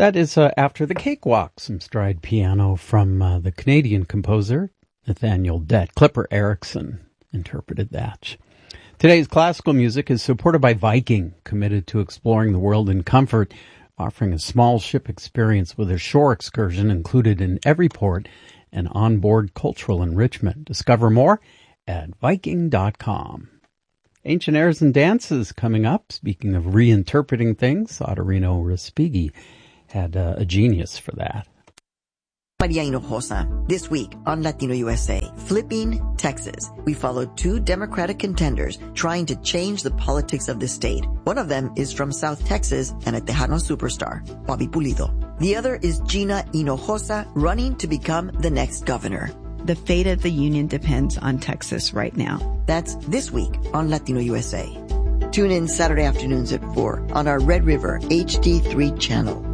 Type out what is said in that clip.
That is After the Cakewalk, some stride piano from the Canadian composer Nathaniel Dett. Clipper Erickson interpreted that. Today's classical music is supported by Viking, committed to exploring the world in comfort, offering a small ship experience with a shore excursion included in every port and onboard cultural enrichment. Discover more at Viking.com. Ancient Airs and Dances coming up. Speaking of reinterpreting things, Ottorino Respighi had a genius for that. Maria Hinojosa. This week on Latino USA, flipping Texas. We followed two Democratic contenders trying to change the politics of the state. One of them is from South Texas and a Tejano superstar, Bobby Pulido. The other is Gina Hinojosa running to become the next governor. The fate of the union depends on Texas right now. That's this week on Latino USA. Tune in Saturday afternoons at 4 on our Red River HD3 channel.